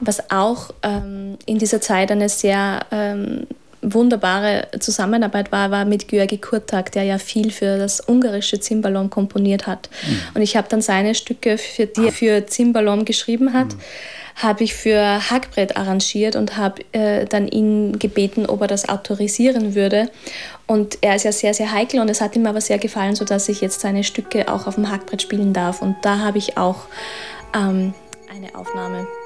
Was auch in dieser Zeit eine sehr wunderbare Zusammenarbeit war mit György Kurtág, der ja viel für das ungarische Cimbalom komponiert hat. Und ich habe dann seine Stücke, die er für Cimbalom geschrieben hat, habe ich für Hackbrett arrangiert und habe dann ihn gebeten, ob er das autorisieren würde. Und er ist ja sehr, sehr heikel und es hat ihm aber sehr gefallen, sodass ich jetzt seine Stücke auch auf dem Hackbrett spielen darf. Und da habe ich auch eine Aufnahme.